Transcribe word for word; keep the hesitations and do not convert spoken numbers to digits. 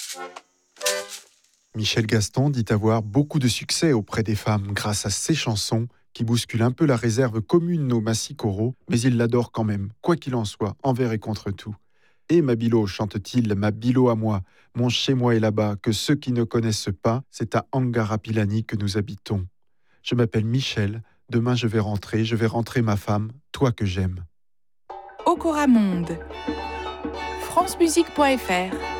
Michel Gaston dit avoir beaucoup de succès auprès des femmes grâce à ses chansons qui bousculent un peu la réserve commune aux massicoro, mais il l'adore quand même, quoi qu'il en soit, envers et contre tout. Et ma Bilo, chante-t-il, ma Bilo à moi, mon chez-moi est là-bas, que ceux qui ne connaissent pas, c'est à Angarapilani que nous habitons. Je m'appelle Michel, demain je vais rentrer, je vais rentrer ma femme, toi que j'aime. Okora Monde, francemusique point f r